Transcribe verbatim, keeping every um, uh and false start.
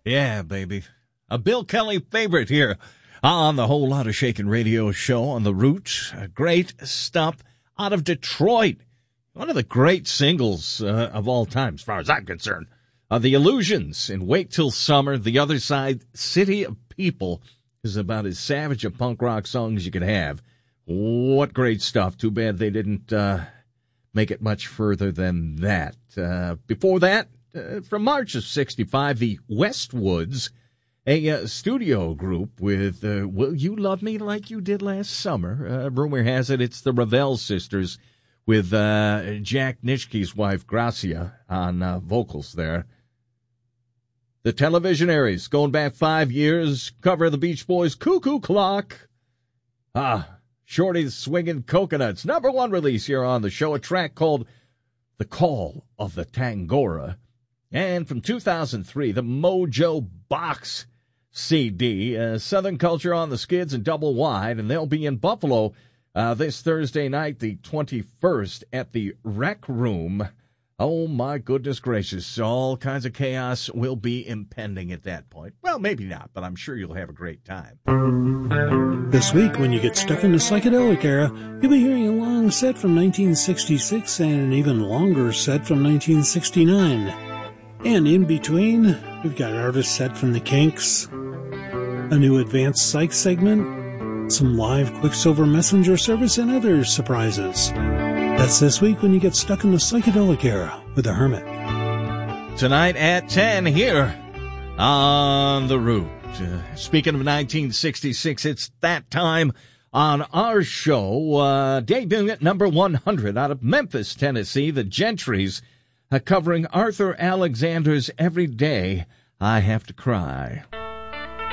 Yeah, baby. A Bill Kelly favorite here on the Whole Lot of Shakin' Radio show on The Root. Great stuff out of Detroit. One of the great singles uh, of all time, as far as I'm concerned. Uh, the Illusions in Wait Till Summer. The Other Side, City of People, is about as savage a punk rock song as you could have. What great stuff. Too bad they didn't uh, make it much further than that. Uh, before that, uh, from March of sixty-five, the Westwoods, a uh, studio group with uh, Will You Love Me Like You Did Last Summer? Uh, rumor has it it's the Ravel sisters with uh, Jack Nitschke's wife, Gracia, on uh, vocals there. The Televisionaries, going back five years, cover of the Beach Boys' Cuckoo Clock. Ah, Shorty's Swingin' Coconuts, number one release here on the show, a track called The Call of the Tangora. And from two thousand three, the Mojo Box C D, uh, Southern Culture on the Skids and Double Wide, and they'll be in Buffalo uh, this Thursday night, the twenty-first, at the Rec Room. Oh, my goodness gracious, all kinds of chaos will be impending at that point. Well, maybe not, but I'm sure you'll have a great time. This week, when you get stuck in the psychedelic era, you'll be hearing a long set from nineteen sixty-six and an even longer set from nineteen sixty-nine. And in between, we've got artists set from the Kinks, a new Advanced Psych segment, some live Quicksilver Messenger service, and other surprises. That's this week when you get stuck in the psychedelic era with The Hermit. Tonight at ten here on The Root. Uh, speaking of nineteen sixty-six, it's that time on our show. Uh, debuting at number one hundred out of Memphis, Tennessee, the Gentrys, uh, covering Arthur Alexander's Every Day I Have to Cry.